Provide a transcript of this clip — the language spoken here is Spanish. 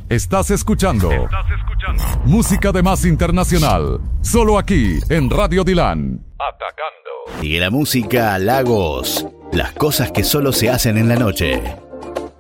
Estás escuchando música de más internacional, solo aquí en Radio Dilan. Atacando. Y la música, Lagos, las cosas que solo se hacen en la noche.